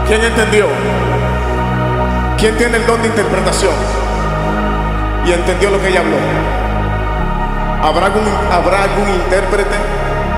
¿Quién entendió? ¿Quién tiene el don de interpretación y entendió lo que ella habló? ¿Habrá algún intérprete?